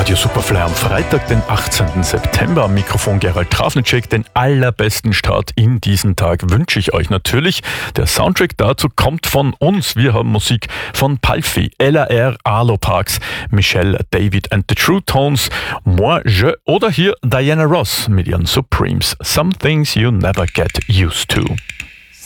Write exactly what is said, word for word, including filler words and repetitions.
Radio Superfly am Freitag, den achtzehnten September. Am Mikrofon Gerald Trafnicek. Den allerbesten Start in diesen Tag wünsche ich euch natürlich. Der Soundtrack dazu kommt von uns. Wir haben Musik von Palfi, L A R, Arlo Parks, Michelle, David and the True Tones, Moi, Je oder hier Diana Ross mit ihren Supremes. Some Things You Never Get Used To.